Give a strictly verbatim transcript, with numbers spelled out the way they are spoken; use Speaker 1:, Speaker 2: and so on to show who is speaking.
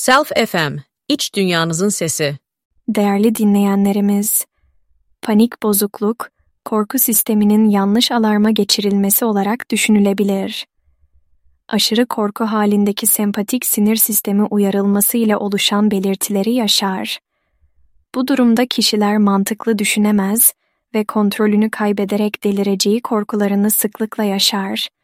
Speaker 1: Self F M, iç dünyanızın sesi.
Speaker 2: Değerli dinleyenlerimiz, panik bozukluk, korku sisteminin yanlış alarma geçirilmesi olarak düşünülebilir. Aşırı korku halindeki sempatik sinir sistemi uyarılması ile oluşan belirtileri yaşar. Bu durumda kişiler mantıklı düşünemez ve kontrolünü kaybederek delireceği korkularını sıklıkla yaşar.